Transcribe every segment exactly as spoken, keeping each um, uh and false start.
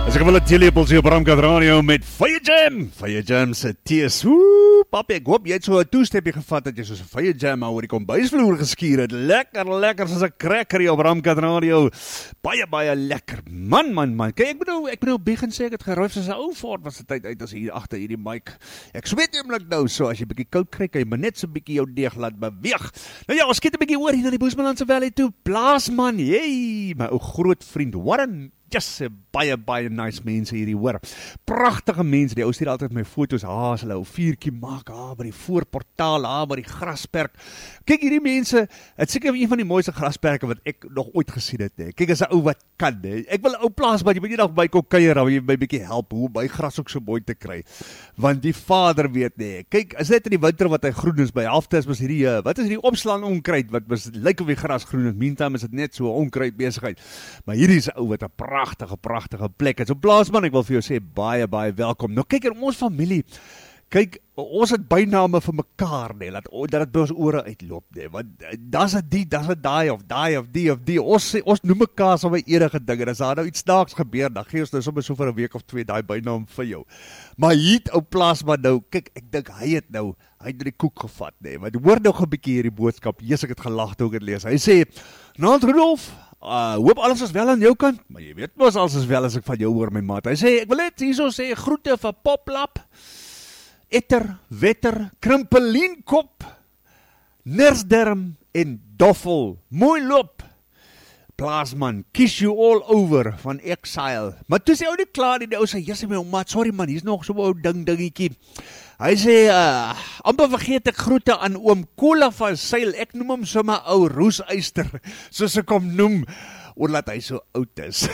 As ek wil het teelepels hier op Ramkat Radio met Fire Jam. Fire Jam se tees. Woe, papi, ek hoop jy het so 'n toestepie gevat dat jy soos 'n Fire Jam oor die kombuisvloer geskuur het. Lekker, lekker soos 'n cracker hier op Ramkat Radio. Baie, baie lekker. Man, man, man. Kyk, ek bedoel, ek bedoel begin sê ek het geruif soos 'n ou fort was die tyd uit as hier agter hierdie mic. Ek sweet eintlik nou so as jy bietjie koud kry, kan jy maar net so bietjie jou deeg laat beweeg. Nou ja, ons skiet 'n bietjie oor hier na die Bushmanlandse Valley toe. Plaasman, hey, my ou groot vriend Warren. Just baie, baie nice mense hierdie hoor. Pragtige mense, die ou stuur altyd my foto's, ah, as hulle ou vuurtjie maak, ah, by die voorportaal, ah, by die grasperk. Kyk, hierdie mense, het seker een van die mooiste grasperke wat ek nog ooit gesien het, nee. Kyk, as 'n ou wat kan, nee. Ek wil 'n ou plaas, maar jy moet nie nog by kom kuier, dan wil jy my bietjie help, hoe my gras ook so mooi te kry. Want die vader weet, nee. Kyk, as net in die winter wat hy groen is, by helfte is was hierdie, uh, wat is hierdie opslaan onkruid, wat was, lyk of die gras groen is, meantime is dit net so onkruid besigheid. Maar hierdie is 'n ou wat 'n pragtige, pragtige plek. So Plaasman, ek wil vir jou sê, baie, baie welkom. Nou kyk, in ons familie, kyk, ons het byname vir mekaar, nee, dat, dat het by ons ore uitloop, nee, want das het die, das het die, of die, of die, of die, ons, ons noem mekaar so my enige ding, en as daar nou iets snaaks gebeur, dan gee ons nou sommer so vir 'n week of twee die bynaam vir jou. Maar hier, ou Plaasman nou, kyk, ek dink hy het nou, hy het die koek gevat, nee, want hoor nog 'n bietjie hierdie boodskap, Jesus, ek het gelag toe ek het lees, hy sê, Naand Rudolf, Uh, hoop alles is wel aan jou kant, maar jy weet mos alles is wel as ek van jou hoor my maat. Hy sê, ek wil net hierso sê, groete van Poplap, Etter, Wetter, Krimpelienkop, Nersderm en Doffel. Mooi loop, Plaasman, kiss you all over van Exile. Maar toe sê ou nie klaar nie, die ou sê, jy sê my maat, sorry man, hier is nog so 'n ou ding dingetjie. Hy sê, uh, amper vergeet ek groete aan oom Cola van Seil, ek noem hom sommer ou Roeseyster, soos ek hom noem, omdat hy so oud is.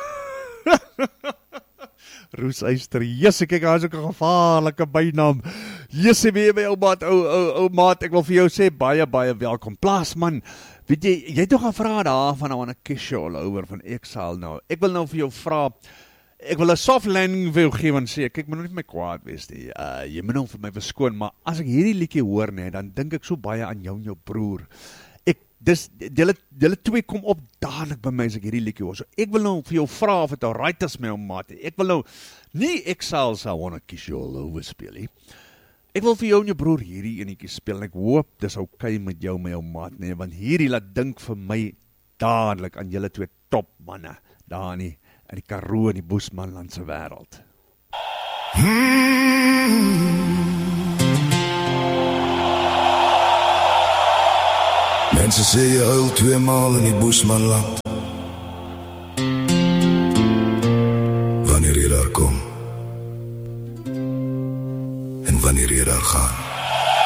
Roeseyster, jesse, kyk, hy is ook 'n gevaarlike bynaam. Jesse, wie my ou maat, ou, ou, ou maat, ek wil vir jou sê, baie, baie welkom. Plaasman, weet jy, jy het toch gevra daar van nou aan 'n kiss all over van Exile nou. Ek wil nou vir jou vra, ek wil 'n soft landing vir jou gee, want sê, kyk, moet nou nie my kwaad wees nie, uh, jy moet nou vir my verskoon, maar as ek hierdie liedjie hoor, nee, dan dink ek so baie aan jou en jou broer. Ek, dis, julle, julle twee kom op dadelik by my as ek hierdie liedjie hoor, so ek wil nou vir jou vra of het al right is my ou maat, ek wil nou nie Exile sal wanna kiss you all over speel nie. Ek wil vir jou en jou broer hierdie enetjie speel, en ek hoop dis okay met jou, my ou maat, nee, want hierdie laat dink vir my dadelik aan julle twee top manne, daar nie, in die Karoo en die Bushmanlandse wêreld. Mense sê jy huil twee maal in die Bushmanland, wanneer jy daar kom en wanneer jy daar gaan.